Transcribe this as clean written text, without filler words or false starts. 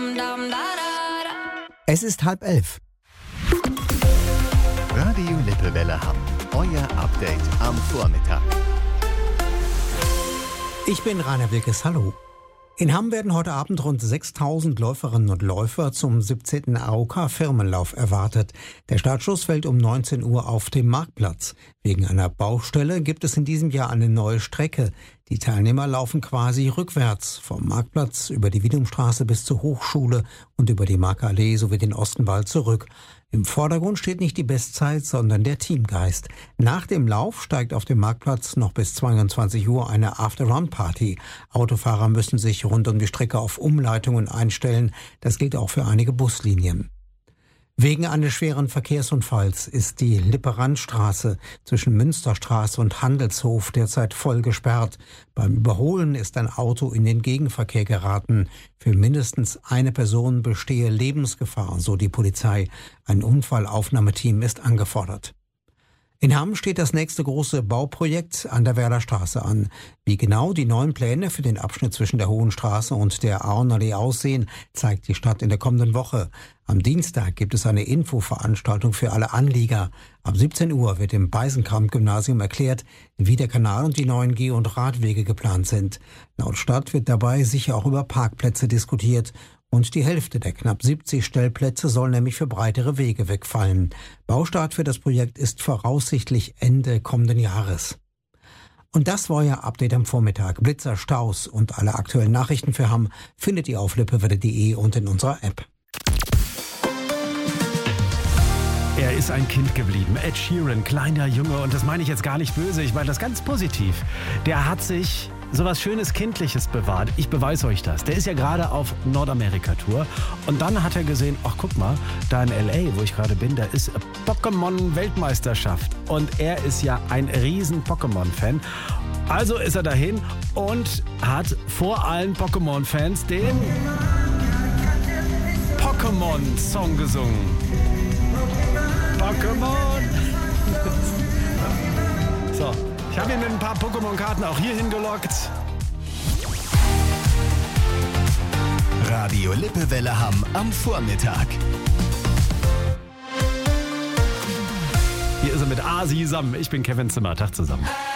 Es ist 10:30. Radio Lippewelle Hamm. Euer Update am Vormittag. Ich bin Rainer Wilkes, hallo. In Hamm werden heute Abend rund 6.000 Läuferinnen und Läufer zum 17. AOK-Firmenlauf erwartet. Der Startschuss fällt um 19 Uhr auf dem Marktplatz. Wegen einer Baustelle gibt es in diesem Jahr eine neue Strecke. Die Teilnehmer laufen quasi rückwärts vom Marktplatz über die Wiedumstraße bis zur Hochschule und über die Markallee sowie den Ostenwald zurück. Im Vordergrund steht nicht die Bestzeit, sondern der Teamgeist. Nach dem Lauf steigt auf dem Marktplatz noch bis 22 Uhr eine After-Run-Party. Autofahrer müssen sich rund um die Strecke auf Umleitungen einstellen. Das gilt auch für einige Buslinien. Wegen eines schweren Verkehrsunfalls ist die Lippe-Rand-Straße zwischen Münsterstraße und Handelshof derzeit voll gesperrt. Beim Überholen ist ein Auto in den Gegenverkehr geraten. Für mindestens eine Person bestehe Lebensgefahr, so die Polizei. Ein Unfallaufnahmeteam ist angefordert. In Hamm steht das nächste große Bauprojekt an der Werderstraße an. Wie genau die neuen Pläne für den Abschnitt zwischen der Hohen Straße und der Auenerallee aussehen, zeigt die Stadt in der kommenden Woche. Am Dienstag gibt es eine Infoveranstaltung für alle Anlieger. Ab 17 Uhr wird im Beisenkamp-Gymnasium erklärt, wie der Kanal und die neuen Geh- und Radwege geplant sind. Laut Stadt wird dabei sicher auch über Parkplätze diskutiert. Und die Hälfte der knapp 70 Stellplätze soll nämlich für breitere Wege wegfallen. Baustart für das Projekt ist voraussichtlich Ende kommenden Jahres. Und das war euer Update am Vormittag. Blitzer, Staus und alle aktuellen Nachrichten für Hamm findet ihr auf lippewelle.de und in unserer App. Er ist ein Kind geblieben. Ed Sheeran, kleiner Junge. Und das meine ich jetzt gar nicht böse, ich meine das ganz positiv. Der hat sich sowas Schönes Kindliches bewahrt. Ich beweise euch das. Der ist ja gerade auf Nordamerika-Tour. Und dann hat er gesehen, ach guck mal, da in L.A., wo ich gerade bin, da ist Pokémon-Weltmeisterschaft. Und er ist ja ein riesen Pokémon-Fan. Also ist er dahin und hat vor allen Pokémon-Fans den Pokémon-Song gesungen. Pokémon! So, ich habe ihn mit ein paar Pokémon-Karten auch hier hingelockt. Radio Lippewelle Hamm am Vormittag. Hier ist er mit Asi Sam. Ich bin Kevin Zimmer. Tag zusammen.